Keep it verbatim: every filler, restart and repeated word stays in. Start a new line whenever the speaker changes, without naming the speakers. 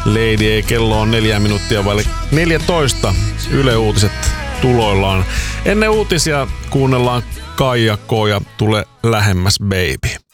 Lady ei, kello on neljä minuuttia vaille neljätoista. Yle Uutiset tuloillaan. Ennen uutisia kuunnellaan Kaija K ja Tule lähemmäs baby.